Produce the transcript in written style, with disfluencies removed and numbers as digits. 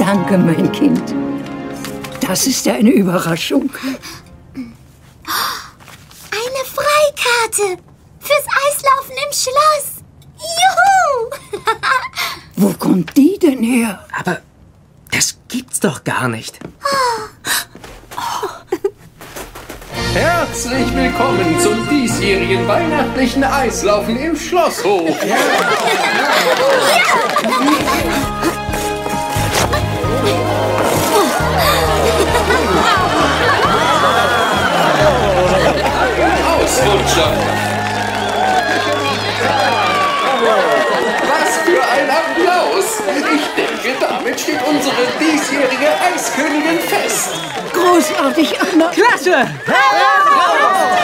Danke, mein Kind. Das ist eine Überraschung. Eine Freikarte fürs Eislaufen im Schloss. Juhu! Wo kommt die denn her? Aber das gibt's doch gar nicht. Herzlich willkommen zum diesjährigen weihnachtlichen Eislaufen im Schlosshof. Ausrutscher. Was für ein Applaus! Ich denke, damit steht unsere diesjährige Eiskönigin fest. Großartig, Anna. Klasse!